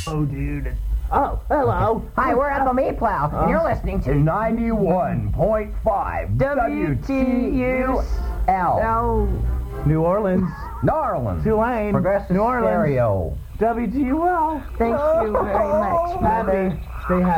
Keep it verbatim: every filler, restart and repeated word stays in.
Oh, dude. Oh, hello. Hi, we're at the Meat Plow, and you're listening to ninety-one point five W T U L. L. New Orleans. New Orleans. Tulane. Progressive New Orleans. Stereo. W T U L. Thank you very much, Mother. Stay happy.